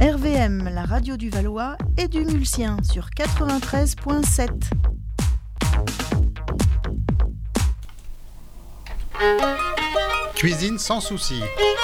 RVM, la radio du Valois et du Mulsien sur 93.7. Cuisine sans souci.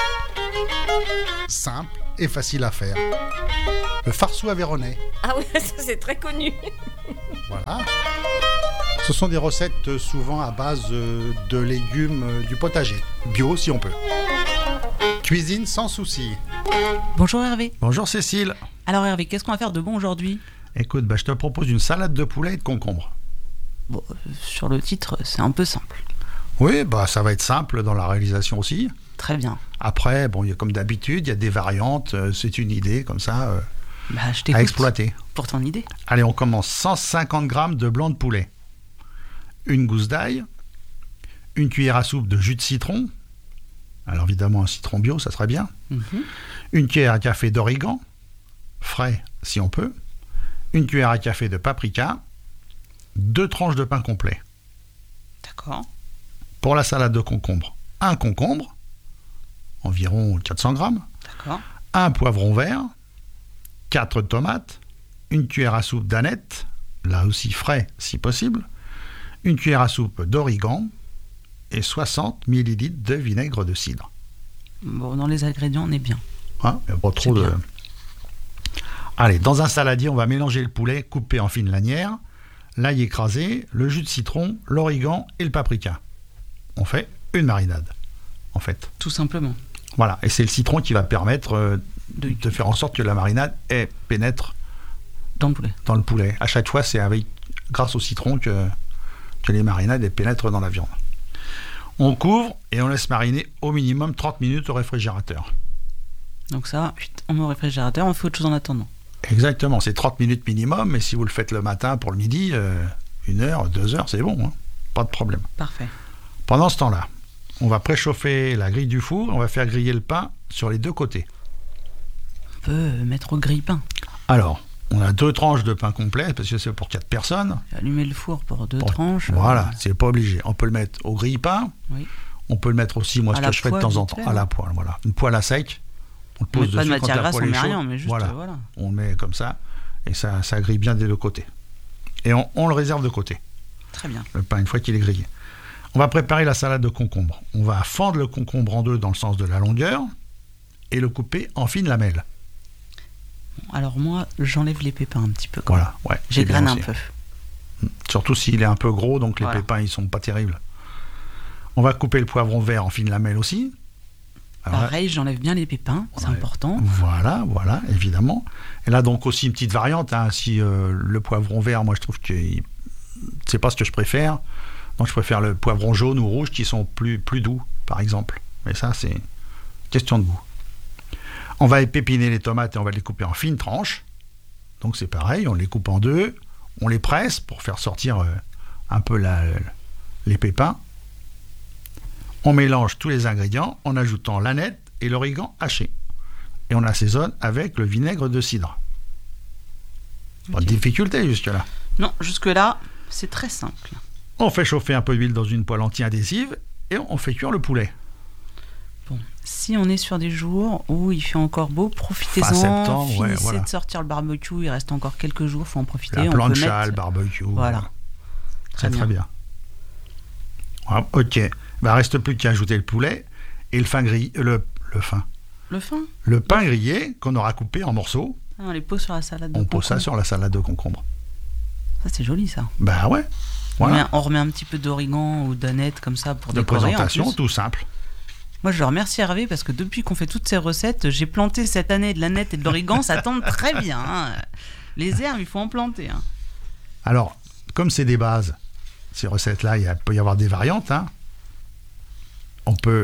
Simple et facile à faire. Le farceau aveyronnais. Ah oui, ça c'est très connu. Voilà. Ce sont des recettes souvent à base de légumes du potager. Bio si on peut. Cuisine sans souci. Bonjour Hervé. Bonjour Cécile. Alors Hervé, qu'est-ce qu'on va faire de bon aujourd'hui ? Écoute, je te propose une salade de poulet et de concombre. Bon, sur le titre, c'est un peu simple. Oui, ça va être simple dans la réalisation aussi. Très bien. Après, comme d'habitude, il y a des variantes. C'est une idée comme ça je t'écoute à exploiter. Pour ton idée. Allez, on commence. 150 g de blanc de poulet, une gousse d'ail, une cuillère à soupe de jus de citron. Alors évidemment, un citron bio, ça serait bien. Une cuillère à café d'origan, frais si on peut. Une cuillère à café de paprika. 2 tranches de pain complet. D'accord. Pour la salade de concombre, un concombre, environ 400 g. D'accord. Un poivron vert, 4 tomates, une cuillère à soupe d'aneth, là aussi frais si possible, une cuillère à soupe d'origan et 60 ml de vinaigre de cidre. Bon, dans les ingrédients, on est bien. Il n'y a pas trop de... Allez, dans un saladier, on va mélanger le poulet coupé en fines lanières, l'ail écrasé, le jus de citron, l'origan et le paprika. On fait une marinade, en fait. Tout simplement. Voilà, et c'est le citron qui va permettre de faire en sorte que la marinade pénètre dans le poulet. À chaque fois, c'est grâce au citron que les marinades pénètrent dans la viande. On couvre et on laisse mariner au minimum 30 minutes au réfrigérateur. Donc ça, on met au réfrigérateur, on fait autre chose en attendant. Exactement, c'est 30 minutes minimum, mais si vous le faites le matin pour le midi, 1 heure, 2 heures, c'est bon, pas de problème. Parfait. Pendant ce temps-là, on va préchauffer la grille du four, on va faire griller le pain sur les 2 côtés. On peut mettre au grille-pain. Alors, on a 2 tranches de pain complet, parce que c'est pour 4 personnes. Allumer le four pour 2 tranches. Voilà, c'est pas obligé. On peut le mettre au grille-pain. Oui. On peut le mettre aussi, moi, ce que je fais de temps en temps, à la poêle. Voilà. Une poêle à sec. On le pose dessus. Pas de matière quand grasse, la on poêle met est chaude. rien, mais juste, voilà. On le met comme ça, et ça grille bien des 2 côtés. Et on le réserve de côté. Très bien. Le pain, une fois qu'il est grillé. On va préparer la salade de concombre. On va fendre le concombre en 2 dans le sens de la longueur et le couper en fines lamelles. Alors moi, j'enlève les pépins un petit peu. Voilà, ouais. J'égrène un peu. Surtout s'il est un peu gros, donc les pépins, ils sont pas terribles. On va couper le poivron vert en fines lamelles aussi. Alors, pareil, j'enlève bien les pépins, c'est important. Voilà, évidemment. Et là, donc aussi une petite variante. Si le poivron vert, moi, je trouve que c'est pas ce que je préfère. Donc je préfère le poivron jaune ou rouge qui sont plus doux, par exemple. Mais ça, c'est question de goût. On va épépiner les tomates et on va les couper en fines tranches. Donc c'est pareil, on les coupe en 2, on les presse pour faire sortir un peu les pépins. On mélange tous les ingrédients en ajoutant l'aneth et l'origan haché. Et on assaisonne avec le vinaigre de cidre. Pas de difficulté jusque-là. Non, jusque-là, c'est très simple. On fait chauffer un peu d'huile dans une poêle anti-adhésive et on fait cuire le poulet. Bon, si on est sur des jours où il fait encore beau, profitez-en. Fin septembre, finissez de sortir le barbecue, il reste encore quelques jours, il faut en profiter. La plancha, le barbecue. Voilà. C'est très bien. Ok. Il ne reste plus qu'à ajouter le poulet et le pain grillé. Le pain grillé qu'on aura coupé en morceaux. On les pose sur la salade de concombre. On pose ça sur la salade de concombre. Ça, c'est joli, ça. Ouais. Voilà. On remet un petit peu d'origan ou d'aneth comme ça pour de décorer. Présentation, tout simple. Moi, je le remercie Hervé parce que depuis qu'on fait toutes ces recettes, j'ai planté cette année de l'aneth et de l'origan, ça tombe très bien. Les herbes, il faut en planter. Alors, comme c'est des bases, ces recettes-là, il peut y avoir des variantes. On peut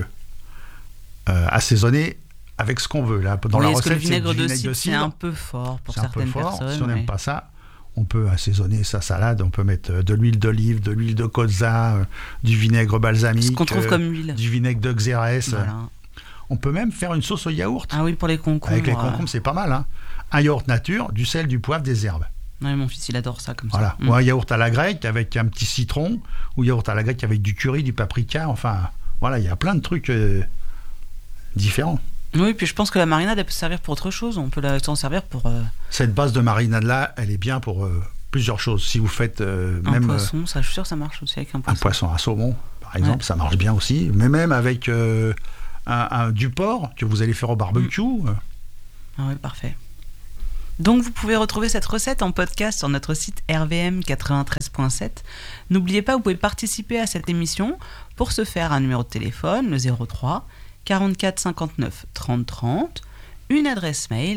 assaisonner avec ce qu'on veut. Là, dans la recette, le vinaigre de cidre, c'est un peu fort pour certaines personnes. Si on n'aime pas ça, on peut assaisonner sa salade, on peut mettre de l'huile d'olive, de l'huile de colza, du vinaigre balsamique, ce qu'on trouve comme huile. Du vinaigre de xérès. Voilà. On peut même faire une sauce au yaourt. Ah oui, pour les concombres. Avec les concombres, c'est pas mal. Un yaourt nature, du sel, du poivre, des herbes. Ouais, mon fils, il adore ça comme ça. Ou un yaourt à la grecque avec un petit citron, ou yaourt à la grecque avec du curry, du paprika. Enfin, voilà, il y a plein de trucs différents. Oui, puis je pense que la marinade, elle peut servir pour autre chose. On peut s'en servir pour Cette base de marinade-là, elle est bien pour plusieurs choses. Si vous faites un même poisson, ça, je suis sûr que ça marche aussi avec un un poisson. poisson à saumon, par exemple, ça marche bien aussi. Mais même avec du porc que vous allez faire au barbecue. Ah oui, parfait. Donc vous pouvez retrouver cette recette en podcast sur notre site rvm93.7. N'oubliez pas, vous pouvez participer à cette émission. Pour ce faire, un numéro de téléphone, le 03 44 59 30 30, une adresse mail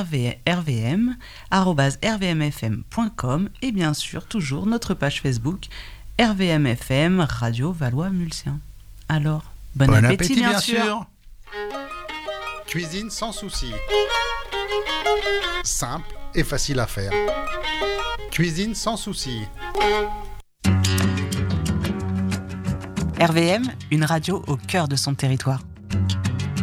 rvm@rvmfm.com et bien sûr toujours notre page Facebook RVMFM Radio Valois-Mulsien. Alors, bon appétit bien sûr. Cuisine sans souci. Simple et facile à faire. Cuisine sans souci. RVM, une radio au cœur de son territoire.